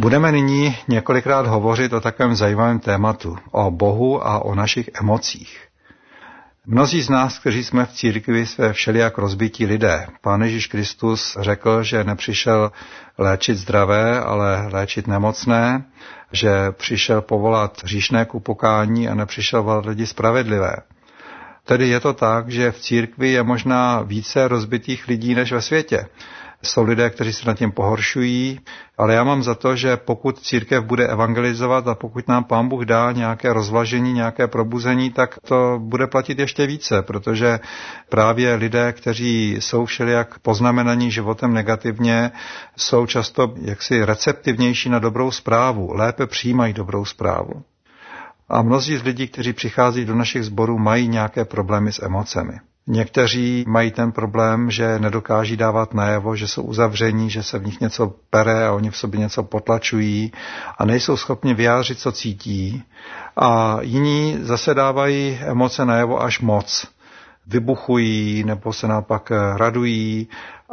Budeme nyní několikrát hovořit o takovém zajímavém tématu, o Bohu a o našich emocích. Mnozí z nás, kteří jsme v církvi, jsme všelijak rozbití lidé. Pán Ježíš Kristus řekl, že nepřišel léčit zdravé, ale léčit nemocné, že přišel povolat hříšné k upokání a nepřišel volat lidi spravedlivé. Tedy je to tak, že v církvi je možná více rozbitých lidí než ve světě. Jsou lidé, kteří se nad tím pohoršují, ale já mám za to, že pokud církev bude evangelizovat a pokud nám Pán Bůh dá nějaké rozvlažení, nějaké probuzení, tak to bude platit ještě více, protože právě lidé, kteří jsou všelijak poznamenaní životem negativně, jsou často jaksi receptivnější na dobrou zprávu, lépe přijímají dobrou zprávu. A mnozí z lidí, kteří přichází do našich sborů, mají nějaké problémy s emocemi. Někteří mají ten problém, že nedokáží dávat najevo, že jsou uzavření, že se v nich něco pere a oni v sobě něco potlačují a nejsou schopni vyjádřit, co cítí. A jiní zase dávají emoce najevo až moc. Vybuchují nebo se naopak radují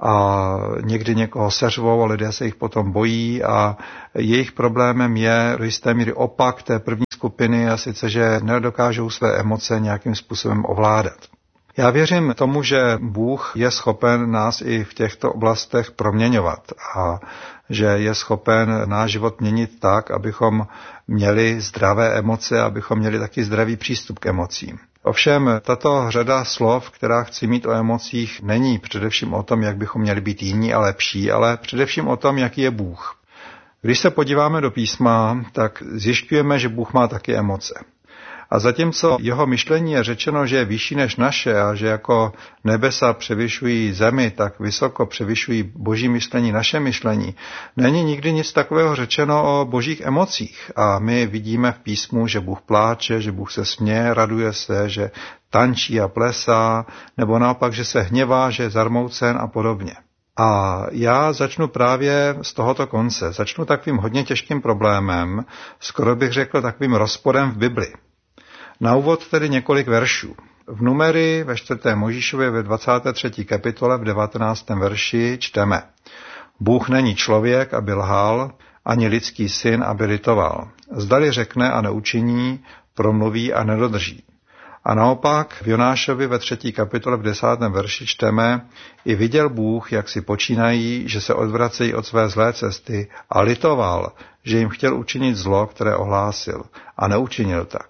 a někdy někoho seřvou a lidé se jich potom bojí a jejich problémem je do jisté míry opak té první skupiny a sice, že nedokážou své emoce nějakým způsobem ovládat. Já věřím tomu, že Bůh je schopen nás i v těchto oblastech proměňovat a že je schopen náš život měnit tak, abychom měli zdravé emoce, abychom měli taky zdravý přístup k emocím. Ovšem, tato řada slov, která chci mít o emocích, není především o tom, jak bychom měli být jiní a lepší, ale především o tom, jaký je Bůh. Když se podíváme do písma, tak zjišťujeme, že Bůh má taky emoce. A zatímco jeho myšlení je řečeno, že je vyšší než naše a že jako nebesa převyšují zemi, tak vysoko převyšují boží myšlení naše myšlení, není nikdy nic takového řečeno o božích emocích. A my vidíme v písmu, že Bůh pláče, že Bůh se směje, raduje se, že tančí a plesá, nebo naopak, že se hněvá, že je zarmoucen a podobně. A já začnu právě z tohoto konce. Začnu takovým hodně těžkým problémem, skoro bych řekl takovým rozporem v Bibli. Na úvod tedy několik veršů. V Numery ve 4. Mojžíšově ve 23. kapitole v 19. verši čteme: Bůh není člověk, aby lhal, ani lidský syn, aby litoval. Zdali řekne a neučiní, promluví a nedodrží. A naopak v Jonášovi ve 3. kapitole v 10. verši čteme: I viděl Bůh, jak si počínají, že se odvracejí od své zlé cesty a litoval, že jim chtěl učinit zlo, které ohlásil, a neučinil tak.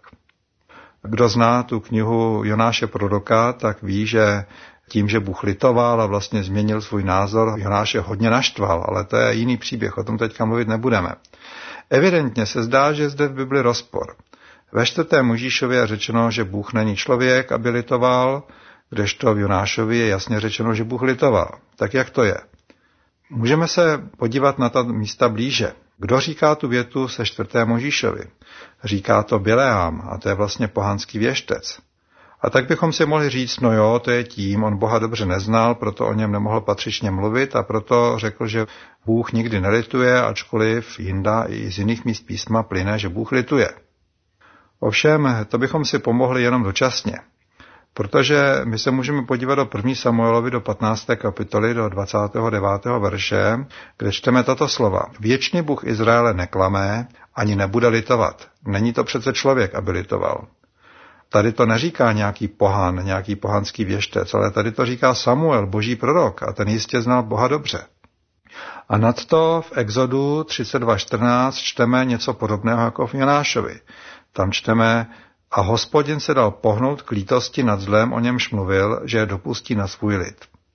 Kdo zná tu knihu Jonáše proroka, tak ví, že tím, že Bůh litoval a vlastně změnil svůj názor, Jonáše hodně naštval, ale to je jiný příběh, o tom teďka mluvit nebudeme. Evidentně se zdá, že je zde v Bibli rozpor. Ve 4. Mojžíšově je řečeno, že Bůh není člověk, aby litoval, kdežto v Jonášovi je jasně řečeno, že Bůh litoval. Tak jak to je? Můžeme se podívat na ta místa blíže. Kdo říká tu větu se 4. Mojžíšovi? Říká to Bileám, a to je vlastně pohanský věštec. A tak bychom si mohli říct, no jo, to je tím, on Boha dobře neznal, proto o něm nemohl patřičně mluvit a proto řekl, že Bůh nikdy nelituje, ačkoliv jinda i z jiných míst písma plyne, že Bůh lituje. Ovšem, to bychom si pomohli jenom dočasně. Protože my se můžeme podívat do 1. Samuelovi do 15. kapitoly do 29. verše, kde čteme tato slova. Věčný Bůh Izraele neklamé, ani nebude litovat. Není to přece člověk, aby litoval. Tady to neříká nějaký pohan, nějaký pohanský věštec, ale tady to říká Samuel, boží prorok, a ten jistě znal Boha dobře. A nadto v Exodu 32.14 čteme něco podobného jako v Jonášovi. Tam čteme: A Hospodin se dal pohnout k lítosti nad zlem, o němž mluvil, že je dopustí na svůj lid.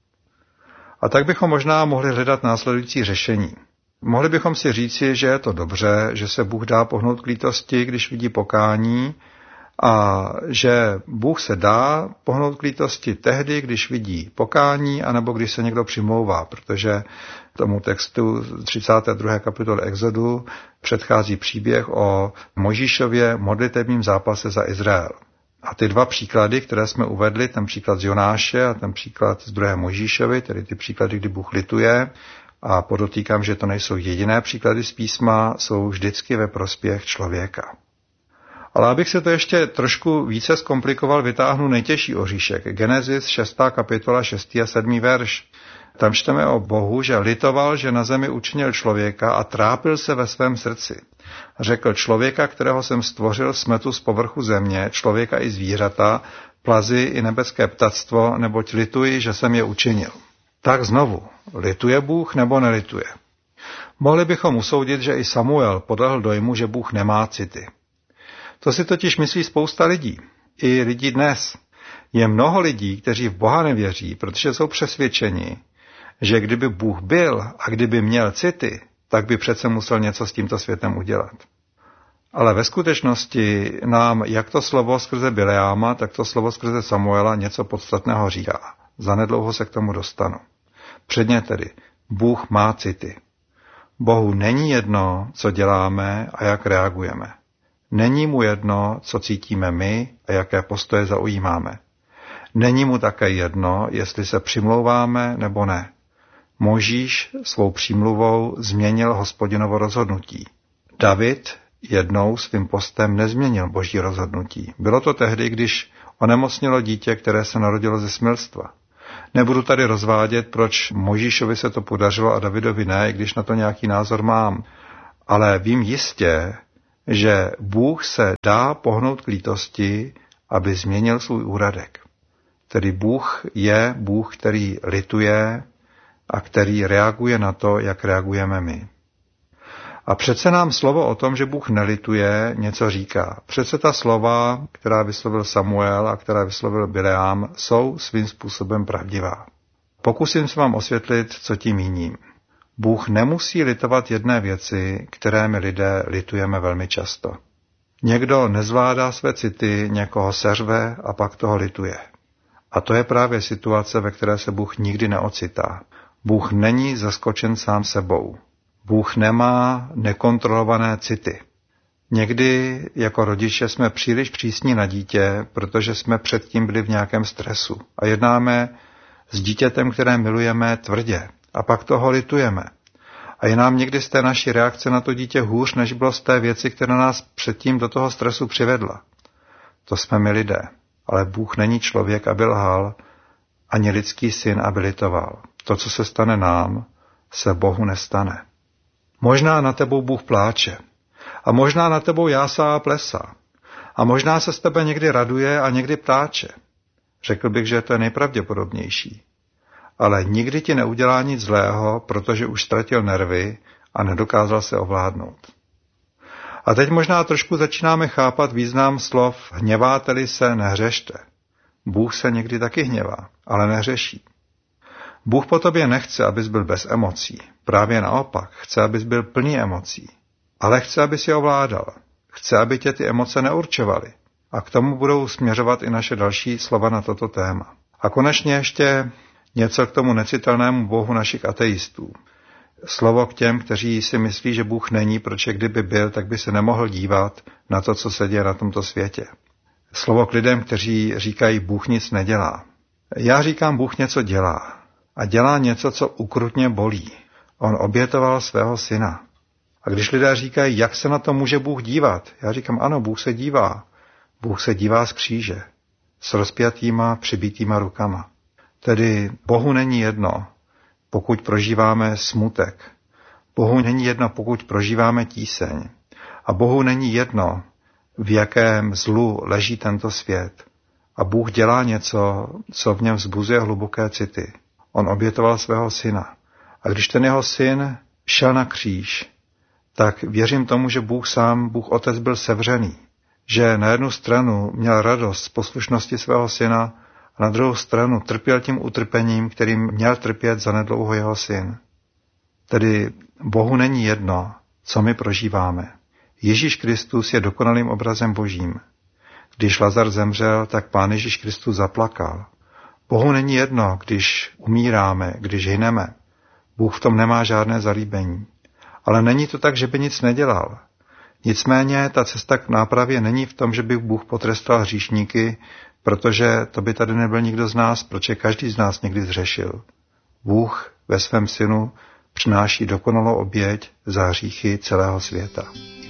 A tak bychom možná mohli hledat následující řešení. Mohli bychom si říci, že je to dobře, že se Bůh dá pohnout k lítosti, když vidí pokání, a že Bůh se dá pohnout k lítosti tehdy, když vidí pokání, anebo když se někdo přimlouvá, protože tomu textu 32. kapitoly Exodu předchází příběh o Mojžíšově modlitebním zápase za Izrael. A ty dva příklady, které jsme uvedli, ten příklad z Jonáše a ten příklad z 2. Mojžíšovi, tedy ty příklady, kdy Bůh lituje, a podotýkám, že to nejsou jediné příklady z písma, jsou vždycky ve prospěch člověka. Ale abych se to ještě trošku více zkomplikoval, vytáhnu nejtěžší oříšek. Genesis 6. kapitola 6. a 7. verš. Tam čteme o Bohu, že litoval, že na zemi učinil člověka a trápil se ve svém srdci. Řekl: člověka, kterého jsem stvořil, smetu z povrchu země, člověka i zvířata, plazy i nebeské ptactvo, neboť lituji, že jsem je učinil. Tak znovu, lituje Bůh nebo nelituje? Mohli bychom usoudit, že i Samuel podlehl dojmu, že Bůh nemá city. To si totiž myslí spousta lidí. I lidí dnes. Je mnoho lidí, kteří v Boha nevěří, protože jsou přesvědčeni, že kdyby Bůh byl a kdyby měl city, tak by přece musel něco s tímto světem udělat. Ale ve skutečnosti nám jak to slovo skrze Bileáma, tak to slovo skrze Samuela něco podstatného říká. Zanedlouho se k tomu dostanu. Předně tedy, Bůh má city. Bohu není jedno, co děláme a jak reagujeme. Není mu jedno, co cítíme my a jaké postoje zaujímáme. Není mu také jedno, jestli se přimlouváme nebo ne. Mojžíš svou přímluvou změnil Hospodinovo rozhodnutí. David jednou svým postem nezměnil Boží rozhodnutí. Bylo to tehdy, když onemocnilo dítě, které se narodilo ze smilstva. Nebudu tady rozvádět, proč Mojžíšovi se to podařilo a Davidovi ne, i když na to nějaký názor mám. Ale vím jistě, že Bůh se dá pohnout k lítosti, aby změnil svůj úradek. Tedy Bůh je Bůh, který lituje a který reaguje na to, jak reagujeme my. A přece nám slovo o tom, že Bůh nelituje, něco říká. Přece ta slova, která vyslovil Samuel a která vyslovil Bileám, jsou svým způsobem pravdivá. Pokusím se vám osvětlit, co tím míním. Bůh nemusí litovat jedné věci, které my lidé litujeme velmi často. Někdo nezvládá své city, někoho seřve a pak toho lituje. A to je právě situace, ve které se Bůh nikdy neocitá. Bůh není zaskočen sám sebou. Bůh nemá nekontrolované city. Někdy jako rodiče jsme příliš přísní na dítě, protože jsme předtím byli v nějakém stresu a jednáme s dítětem, které milujeme, tvrdě a pak toho litujeme. A je nám někdy z té naší reakce na to dítě hůř, než bylo z té věci, která nás předtím do toho stresu přivedla. To jsme my lidé, ale Bůh není člověk, aby lhal, ani lidský syn, aby litoval. To, co se stane nám, se Bohu nestane. Možná na tebou Bůh pláče. A možná na tebou jásá a plesá. A možná se z tebe někdy raduje a někdy pláče. Řekl bych, že to je nejpravděpodobnější. Ale nikdy ti neudělá nic zlého, protože už ztratil nervy a nedokázal se ovládnout. A teď možná trošku začínáme chápat význam slov hněváte-li se, nehřešte. Bůh se někdy taky hněvá, ale nehřeší. Bůh po tobě nechce, abys byl bez emocí. Právě naopak, chce, abys byl plný emocí. Ale chce, abys je ovládal. Chce, aby tě ty emoce neurčovaly. A k tomu budou směřovat i naše další slova na toto téma. A konečně ještě něco k tomu necitelnému Bohu našich ateistů. Slovo k těm, kteří si myslí, že Bůh není, protože kdyby byl, tak by se nemohl dívat na to, co se děje na tomto světě. Slovo k lidem, kteří říkají, Bůh nic nedělá. Já říkám, Bůh něco dělá. A dělá něco, co ukrutně bolí. On obětoval svého syna. A když lidé říkají, jak se na to může Bůh dívat, já říkám, ano, Bůh se dívá. Bůh se dívá z kříže, s rozpjatýma, přibitýma rukama. Tedy Bohu není jedno, pokud prožíváme smutek. Bohu není jedno, pokud prožíváme tíseň. A Bohu není jedno, v jakém zlu leží tento svět. A Bůh dělá něco, co v něm vzbuzuje hluboké city. On obětoval svého syna. A když ten jeho syn šel na kříž, tak věřím tomu, že Bůh sám, Bůh Otec byl sevřený. Že na jednu stranu měl radost z poslušnosti svého syna a na druhou stranu trpěl tím utrpením, kterým měl trpět zanedlouho jeho syn. Tedy Bohu není jedno, co my prožíváme. Ježíš Kristus je dokonalým obrazem Božím. Když Lazar zemřel, tak Pán Ježíš Kristus zaplakal. Bohu není jedno, když umíráme, když hyneme. Bůh v tom nemá žádné zalíbení. Ale není to tak, že by nic nedělal. Nicméně ta cesta k nápravě není v tom, že by Bůh potrestal hříšníky, protože to by tady nebyl nikdo z nás, protože každý z nás někdy zřešil. Bůh ve svém synu přináší dokonalou oběť za hříchy celého světa.